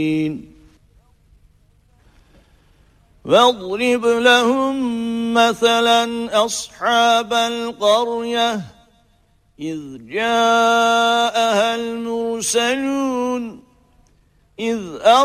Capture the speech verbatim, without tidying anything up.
واضرب لهم مثلا أصحاب القرية إذ جاءها المرسلون إذ